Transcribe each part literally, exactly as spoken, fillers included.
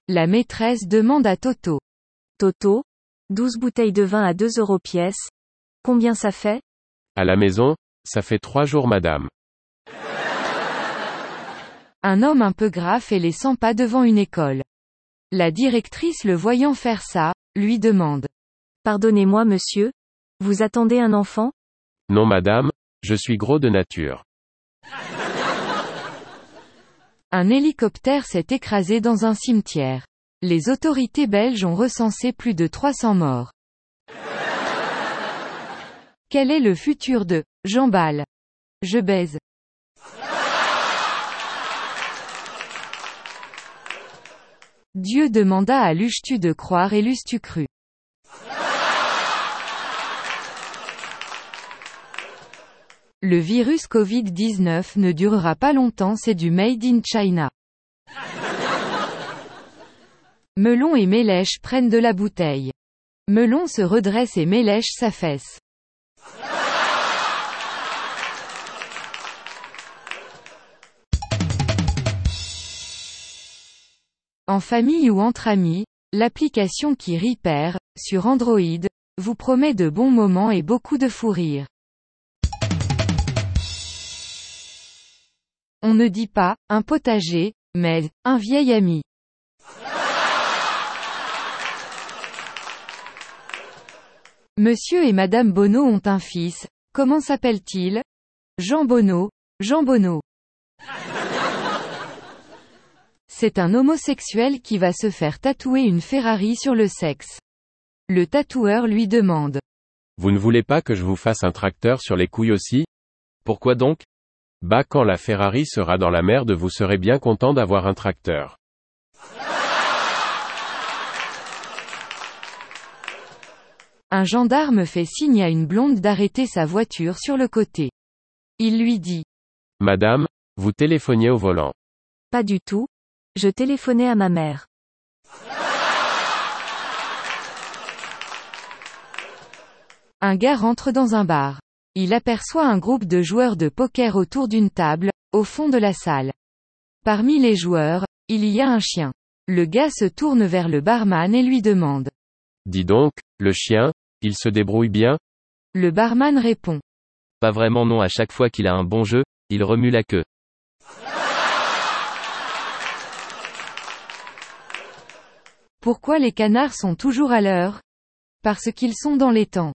La maîtresse demande à Toto. Toto, douze bouteilles de vin à deux euros pièce. Combien ça fait? À la maison, ça fait trois jours madame. Un homme un peu grave fait les cent pas devant une école. La directrice le voyant faire ça, lui demande. Pardonnez-moi monsieur, vous attendez un enfant? Non madame, je suis gros de nature. Un hélicoptère s'est écrasé dans un cimetière. Les autorités belges ont recensé plus de trois cents morts. Quel est le futur de « j'emballe »? Je baise. Dieu demanda à Lustu de croire et Lustu crut. Le virus covid dix-neuf ne durera pas longtemps, c'est du Made in China. Melon et Mélèche prennent de la bouteille. Melon se redresse et Mélèche s'affaisse. En famille ou entre amis, l'application qui rit perd, sur Android, vous promet de bons moments et beaucoup de fou rire. On ne dit pas « un potager », mais « un vieil ami ». Monsieur et Madame Bonneau ont un fils, comment s'appelle-t-il? Jean Bonneau, Jean Bonneau. C'est un homosexuel qui va se faire tatouer une Ferrari sur le sexe. Le tatoueur lui demande. Vous ne voulez pas que je vous fasse un tracteur sur les couilles aussi? Pourquoi donc? Bah quand la Ferrari sera dans la merde vous serez bien content d'avoir un tracteur. Un gendarme fait signe à une blonde d'arrêter sa voiture sur le côté. Il lui dit. Madame, vous téléphoniez au volant. Pas du tout. Je téléphonais à ma mère. Un gars rentre dans un bar. Il aperçoit un groupe de joueurs de poker autour d'une table, au fond de la salle. Parmi les joueurs, il y a un chien. Le gars se tourne vers le barman et lui demande. Dis donc, le chien, il se débrouille bien? Le barman répond. Pas vraiment non, à chaque fois qu'il a un bon jeu, il remue la queue. Pourquoi les canards sont toujours à l'heure? Parce qu'ils sont dans les temps.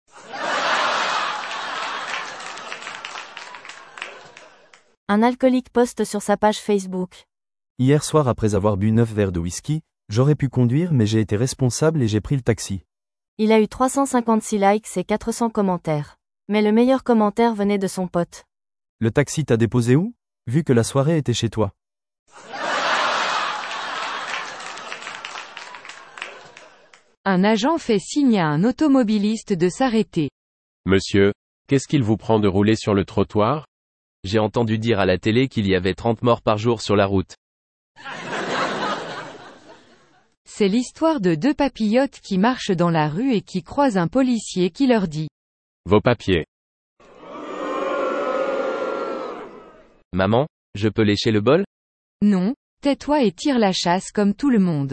Un alcoolique poste sur sa page Facebook. Hier soir après avoir bu neuf verres de whisky, j'aurais pu conduire mais j'ai été responsable et j'ai pris le taxi. Il a eu trois cent cinquante-six likes et quatre cents commentaires. Mais le meilleur commentaire venait de son pote. Le taxi t'a déposé où? Vu que la soirée était chez toi. Un agent fait signe à un automobiliste de s'arrêter. Monsieur, qu'est-ce qu'il vous prend de rouler sur le trottoir? J'ai entendu dire à la télé qu'il y avait trente morts par jour sur la route. C'est l'histoire de deux papillotes qui marchent dans la rue et qui croisent un policier qui leur dit. Vos papiers. Maman, je peux lécher le bol? Non, tais-toi et tire la chasse comme tout le monde.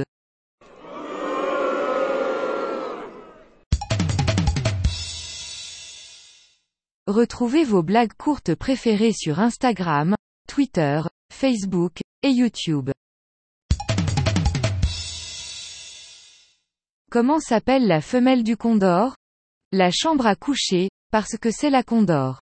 Retrouvez vos blagues courtes préférées sur Instagram, Twitter, Facebook, et YouTube. Comment s'appelle la femelle du condor? La chambre à coucher, parce que c'est la condor.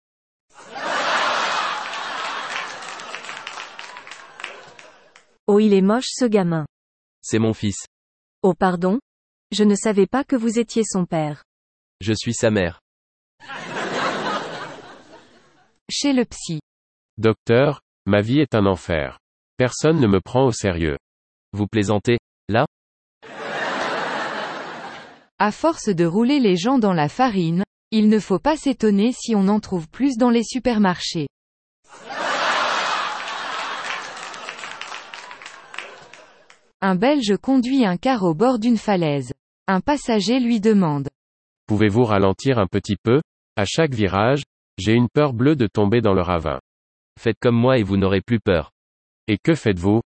Oh, il est moche ce gamin. C'est mon fils. Oh pardon? Je ne savais pas que vous étiez son père. Je suis sa mère. Chez le psy. Docteur, ma vie est un enfer. Personne ne me prend au sérieux. Vous plaisantez, là? À force de rouler les gens dans la farine, il ne faut pas s'étonner si on en trouve plus dans les supermarchés. Un Belge conduit un car au bord d'une falaise. Un passager lui demande. Pouvez-vous ralentir un petit peu? À chaque virage, j'ai une peur bleue de tomber dans le ravin. Faites comme moi et vous n'aurez plus peur. Et que faites-vous?